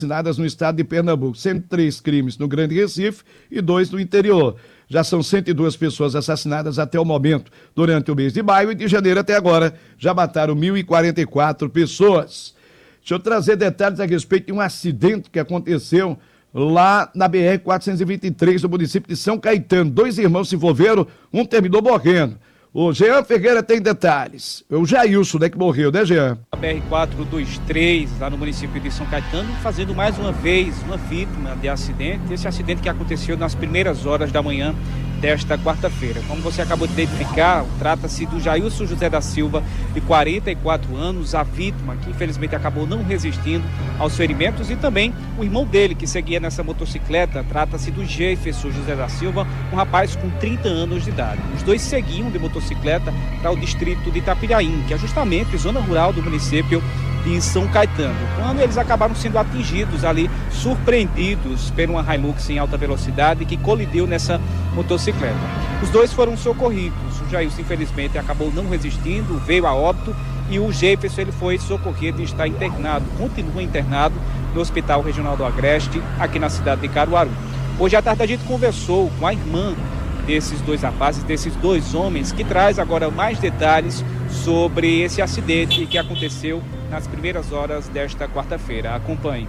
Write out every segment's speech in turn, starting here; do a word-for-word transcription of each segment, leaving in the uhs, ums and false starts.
assassinadas no estado de Pernambuco, cento e três crimes no Grande Recife e dois no interior. Já são cento e duas pessoas assassinadas até o momento. Durante o mês de maio e de janeiro até agora, já mataram mil e quarenta e quatro pessoas. Deixa eu trazer detalhes a respeito de um acidente que aconteceu lá na B R quatrocentos e vinte e três, no município de São Caetano. Dois irmãos se envolveram, um terminou morrendo. O Jean Ferreira tem detalhes. É o Jailson, né, que morreu, né, Jean? A B R quatrocentos e vinte e três, lá no município de São Caetano, fazendo mais uma vez uma vítima de acidente. Esse acidente que aconteceu nas primeiras horas da manhã desta quarta-feira. Como você acabou de identificar, trata-se do Jailson José da Silva, de quarenta e quatro anos, a vítima que infelizmente acabou não resistindo aos ferimentos, e também o irmão dele que seguia nessa motocicleta. Trata-se do Jefferson José da Silva, um rapaz com trinta anos de idade. Os dois seguiam de motocicleta para o distrito de Itapiraí, que é justamente zona rural do município de São Caetano, quando eles acabaram sendo atingidos ali, surpreendidos por uma Hilux em alta velocidade que colidiu nessa motocicleta. Os dois foram socorridos. O Jailson, infelizmente, acabou não resistindo, veio a óbito, e o Jefferson ele foi socorrido e está internado, continua internado no Hospital Regional do Agreste, aqui na cidade de Caruaru. Hoje à tarde a gente conversou com a irmã desses dois rapazes, desses dois homens, que traz agora mais detalhes sobre esse acidente que aconteceu nas primeiras horas desta quarta-feira. Acompanhe.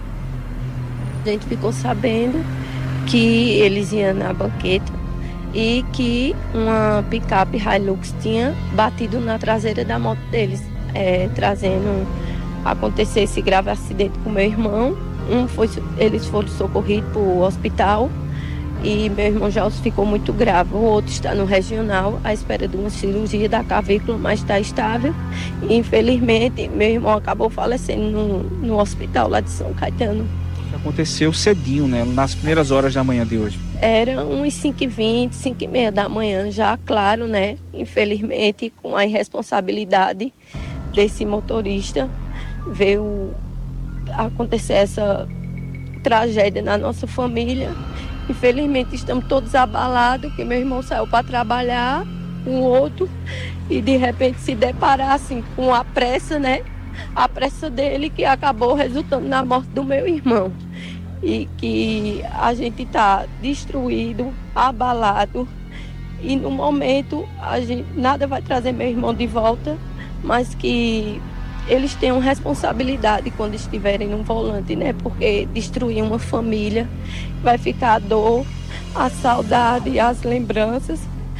A gente ficou sabendo que eles iam na banqueta e que uma picape Hilux tinha batido na traseira da moto deles, é, trazendo acontecer esse grave acidente com meu irmão. Um foi, eles foram socorridos para o hospital e meu irmão já ficou muito grave. O outro está no regional à espera de uma cirurgia da clavícula, mas está estável. E, infelizmente, meu irmão acabou falecendo no, no hospital lá de São Caetano. Aconteceu cedinho, né? Nas primeiras horas da manhã de hoje. Era uns cinco e vinte, cinco e meia da manhã, já claro, né? Infelizmente, com a irresponsabilidade desse motorista, veio acontecer essa tragédia na nossa família. Infelizmente estamos todos abalados, que meu irmão saiu para trabalhar, um outro, e de repente se deparar assim com a pressa, né? A pressa dele, que acabou resultando na morte do meu irmão. E que a gente está destruído, abalado, e no momento a gente, nada vai trazer meu irmão de volta, mas que eles tenham responsabilidade quando estiverem no volante, né? Porque destruir uma família, vai ficar a dor, a saudade, as lembranças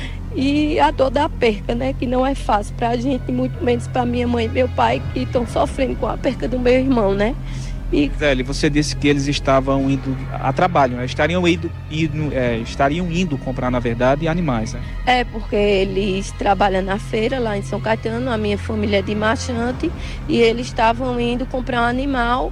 e a dor da perca, né? Que não é fácil para a gente, muito menos para minha mãe e meu pai, que estão sofrendo com a perca do meu irmão, né? E Zé, você disse que eles estavam indo a trabalho, né? Estariam indo, indo, é, estariam indo comprar, na verdade, animais, né? É, porque eles trabalham na feira lá em São Caetano, a minha família é de Machante, e eles estavam indo comprar um animal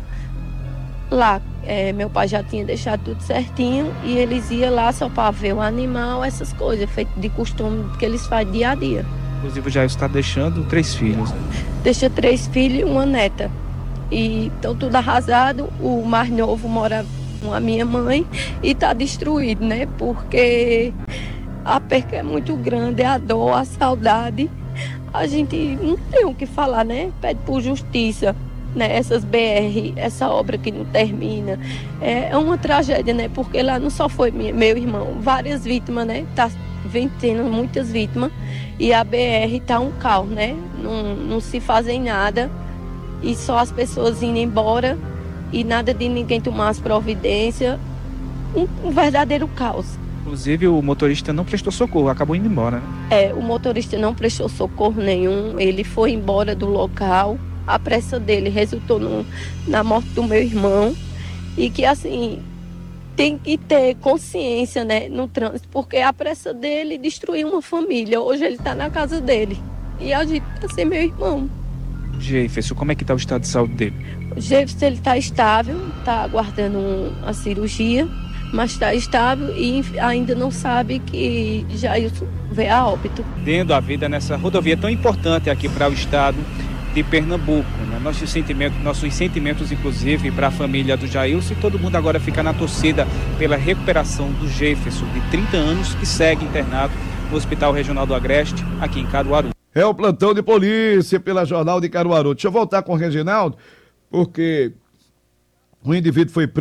lá. É, meu pai já tinha deixado tudo certinho e eles iam lá só para ver o animal, essas coisas, feito de costume que eles fazem dia a dia. Inclusive, já está deixando três filhos, né? Deixa três filhos e uma neta. E estão tudo arrasado. O mais novo mora com a minha mãe e está destruído, né? Porque a perca é muito grande, a dor, a saudade. A gente não tem o que falar, né? Pede por justiça, né? Essas B R, essa obra que não termina. É uma tragédia, né? Porque lá não só foi minha, meu irmão, várias vítimas, né? Tá vem tendo muitas vítimas e a B R tá um caos, né? Não, não se fazem nada. E só as pessoas indo embora e nada de ninguém tomar as providências. Um, um verdadeiro caos. Inclusive, o motorista não prestou socorro, acabou indo embora, né? É, o motorista não prestou socorro nenhum, ele foi embora do local. A pressa dele resultou no, na morte do meu irmão. E que, assim, tem que ter consciência, né, no trânsito, porque a pressa dele destruiu uma família. Hoje ele está na casa dele e a gente está sem meu irmão. Jefferson, como é que está o estado de saúde dele? O Jefferson está estável, está aguardando um, a cirurgia, mas está estável e ainda não sabe que Jailson veio a óbito. Tendo a vida nessa rodovia tão importante aqui para o estado de Pernambuco, né? Nossos sentimentos, nossos sentimentos inclusive para a família do Jailson, e todo mundo agora fica na torcida pela recuperação do Jefferson, de trinta anos, que segue internado no Hospital Regional do Agreste, aqui em Caruaru. É o plantão de polícia pela Jornal de Caruaru. Deixa eu voltar com o Reginaldo, porque O indivíduo foi